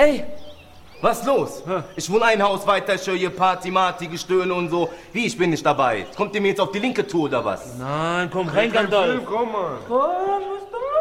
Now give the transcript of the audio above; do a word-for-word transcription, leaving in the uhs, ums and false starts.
Ey, was los? Ja. Ich wohne ein Haus weiter, ich höre hier Party, Marty, Gestöhne und so. Wie, ich bin nicht dabei. Kommt ihr mir jetzt auf die linke Tour oder was? Nein, komm rein, Gandalf. Komm mal. Komm, was